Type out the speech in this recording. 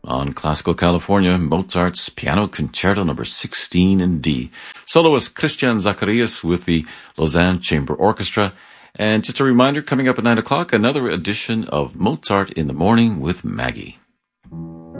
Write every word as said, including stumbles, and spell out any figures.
On Classical California, Mozart's Piano Concerto number sixteen in D. Soloist Christian Zacharias with the Lausanne Chamber Orchestra. And just a reminder, coming up at nine o'clock, another edition of Mozart in the Morning with Maggie.